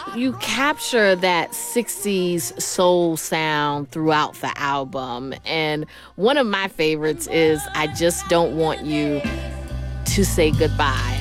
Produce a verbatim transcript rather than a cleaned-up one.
You capture that sixties soul sound throughout the album. And one of my favorites is I Just Don't Want You to Say Goodbye.